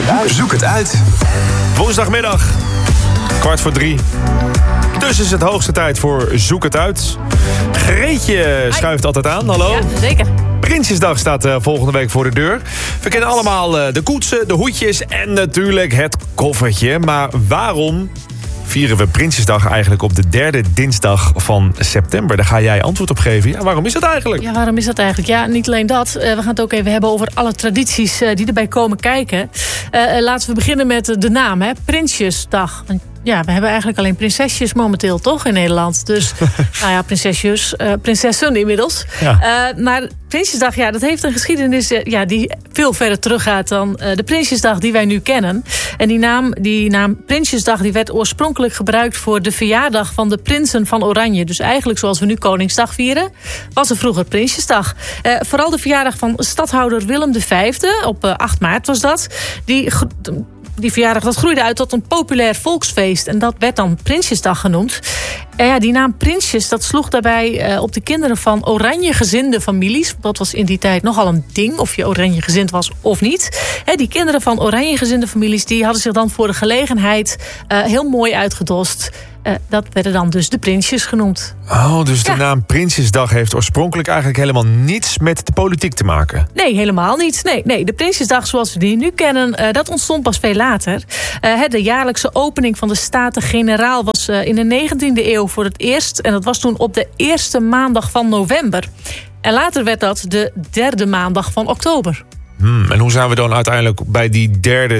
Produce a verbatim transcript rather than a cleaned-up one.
Zoek het uit. Woensdagmiddag, kwart voor drie. Dus is het hoogste tijd voor Zoek het uit. Greetje schuift altijd aan, hallo. Ja, zeker. Prinsjesdag staat uh, volgende week voor de deur. We kennen allemaal uh, de koetsen, de hoedjes en natuurlijk het koffertje. Maar waarom vieren we Prinsjesdag eigenlijk op de derde dinsdag van september? Daar ga jij antwoord op geven. Ja, waarom is dat eigenlijk? Ja, waarom is dat eigenlijk? Ja, niet alleen dat. Uh, we gaan het ook even hebben over alle tradities uh, die erbij komen kijken. Uh, laten we beginnen met de naam, hè? Prinsjesdag. Ja, we hebben eigenlijk alleen prinsesjes momenteel, toch, in Nederland. Dus, nou ja, prinsesjes, uh, prinsessen inmiddels. Ja. Uh, maar Prinsjesdag, ja, dat heeft een geschiedenis uh, ja, die veel verder teruggaat dan uh, de Prinsjesdag die wij nu kennen. En die naam, die naam Prinsjesdag die werd oorspronkelijk gebruikt voor de verjaardag van de prinsen van Oranje. Dus eigenlijk zoals we nu Koningsdag vieren, was er vroeger Prinsjesdag. Uh, vooral de verjaardag van stadhouder Willem de Vijfde, op uh, acht maart was dat. Die... Die verjaardag dat groeide uit tot een populair volksfeest. En dat werd dan Prinsjesdag genoemd. En ja, die naam Prinsjes, dat sloeg daarbij uh, op de kinderen van oranjegezinde families. Dat was in die tijd nogal een ding, of je oranjegezind was of niet. He, die kinderen van oranjegezinde families, die hadden zich dan voor de gelegenheid uh, heel mooi uitgedost. Uh, dat werden dan dus de Prinsjes genoemd. Oh, dus de ja. naam Prinsjesdag heeft oorspronkelijk eigenlijk helemaal niets met de politiek te maken? Nee, helemaal niet. Nee, nee, de Prinsjesdag zoals we die nu kennen, uh, dat ontstond pas veel later. Uh, de jaarlijkse opening van de Staten-Generaal was uh, in de negentiende eeuw voor het eerst. En dat was toen op de eerste maandag van november. En later werd dat de derde maandag van oktober. Hmm, en hoe zijn we dan uiteindelijk bij die derde